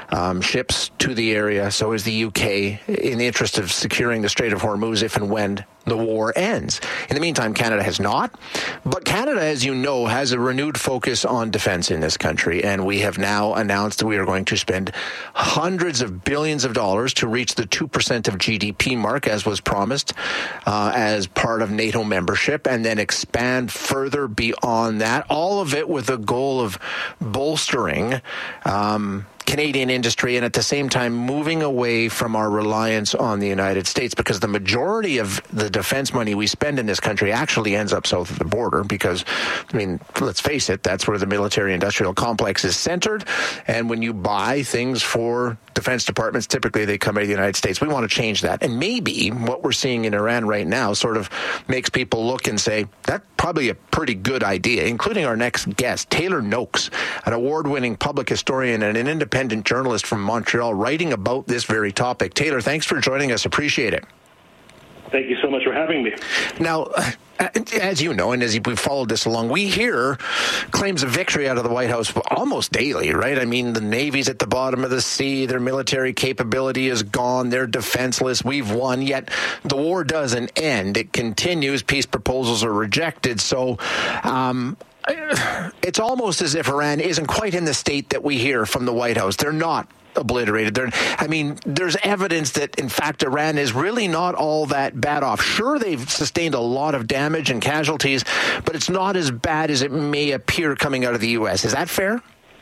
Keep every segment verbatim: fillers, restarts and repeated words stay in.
um, ships to the area. So is the U K, in the interest of securing the Strait of Hormuz if and when the war ends. In the meantime, Canada has not. But Canada, as you know, has a renewed focus on defense in this country. And we have now announced that we are going to spend hundreds of billions of dollars to reach the two percent of G D P mark, as was promised, uh, as part of NATO membership, and then expand further beyond that. All of it with the goal of bolstering um, Canadian industry and at the same time moving away from our reliance on the United States, because the majority of the defense money we spend in this country actually ends up south of the border because, I mean, let's face it, that's where the military-industrial complex is centered. And when you buy things for defense departments, typically they come out of the United States. We want to change that. And maybe what we're seeing in Iran right now sort of makes people look and say, that's probably a pretty good idea, including our next guest, Taylor Noakes, an award-winning public historian and an independent journalist from Montreal, writing about this very topic. Taylor, thanks for joining us. Appreciate it. Thank you so much for having me. Now, as you know, and as we've followed this along, we hear claims of victory out of the White House almost daily, right? I mean, the Navy's at the bottom of the sea, their military capability is gone, they're defenseless, we've won, yet the war doesn't end. It continues, peace proposals are rejected. So, um, it's almost as if Iran isn't quite in the state that we hear from the White House. They're not obliterated. They're, I mean, there's evidence that, in fact, Iran is really not all that bad off. Sure, they've sustained a lot of damage and casualties, but it's not as bad as it may appear coming out of the U S. Is that fair?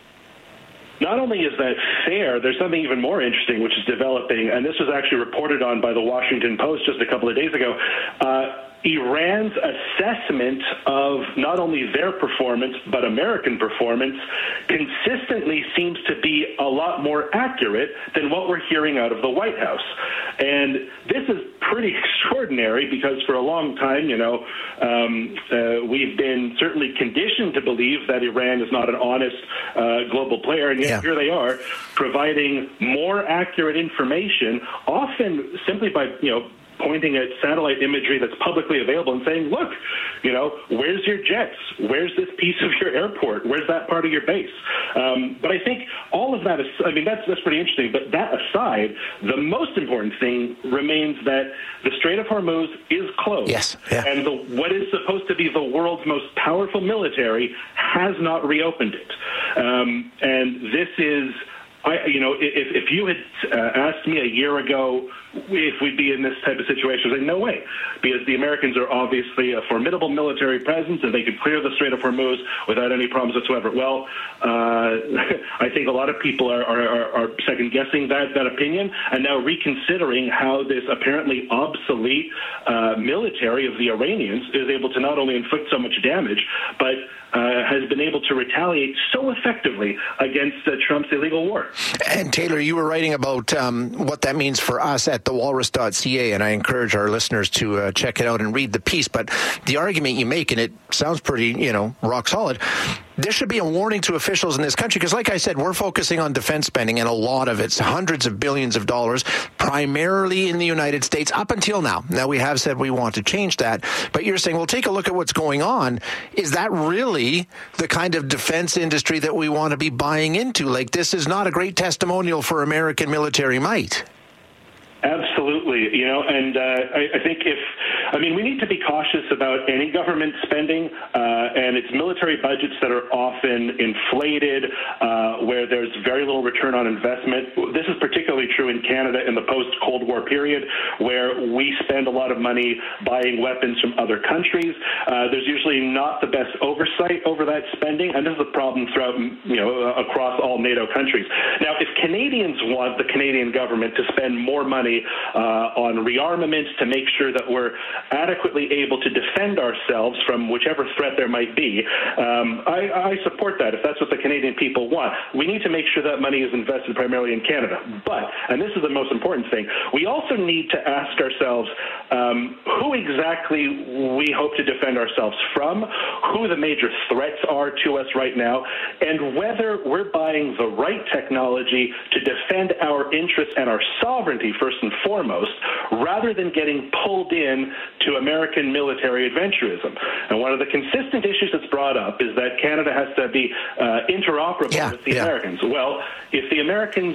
Not only is that fair, there's something even more interesting which is developing, and this was actually reported on by the Washington Post just a couple of days ago. Uh, Iran's assessment of not only their performance, but American performance consistently seems to be a lot more accurate than what we're hearing out of the White House. And this is pretty extraordinary because for a long time, you know, um, uh, we've been certainly conditioned to believe that Iran is not an honest uh, global player, and yet yeah. here they are providing more accurate information, often simply by, you know, pointing at satellite imagery that's publicly available and saying, look, you know, where's your jets? Where's this piece of your airport? Where's that part of your base? Um, but I think all of that is, I mean, that's, that's pretty interesting. But that aside, the most important thing remains that the Strait of Hormuz is closed. Yes. Yeah. And the, what is supposed to be the world's most powerful military has not reopened it. Um, and this is, I, you know, if, if you had uh, asked me a year ago if we'd be in this type of situation, I'd say no way, because the Americans are obviously a formidable military presence and they could clear the Strait of Hormuz without any problems whatsoever. Well, uh, I think a lot of people are, are, are second-guessing that, that opinion and now reconsidering how this apparently obsolete uh, military of the Iranians is able to not only inflict so much damage, but uh, has been able to retaliate so effectively against uh, Trump's illegal war. And Taylor, you were writing about um, what that means for us at the walrus dot c a, and I encourage our listeners to uh, check it out and read the piece. But the argument you make, and it sounds pretty, you know, rock solid, there should be a warning to officials in this country, because like I said, we're focusing on defense spending, and a lot of it's hundreds of billions of dollars, primarily in the United States up until now. Now, we have said we want to change that, but you're saying, well, take a look at what's going on. Is that really the kind of defense industry that we want to be buying into? Like, this is not a great testimonial for American military might. Absolutely. You know, and uh, I, I think if, I mean, we need to be cautious about any government spending, uh, and it's military budgets that are often inflated, uh, where there's very little return on investment. This is particularly true in Canada in the post-Cold War period, where we spend a lot of money buying weapons from other countries. Uh, there's usually not the best oversight over that spending, and this is a problem throughout, you know, across all NATO countries. Now, if Canadians want the Canadian government to spend more money uh, on rearmaments to make sure that we're adequately able to defend ourselves from whichever threat there might be, um, I, I support that if that's what the Canadian people want. We need to make sure that money is invested primarily in Canada. But, and this is the most important thing, we also need to ask ourselves um, who exactly we hope to defend ourselves from, who the major threats are to us right now, and whether we're buying the right technology to defend our interests and our sovereignty first and foremost, rather than getting pulled in to American military adventurism. And one of the consistent issues that's brought up is that Canada has to be uh, interoperable yeah, with the yeah. Americans. Well, if the Americans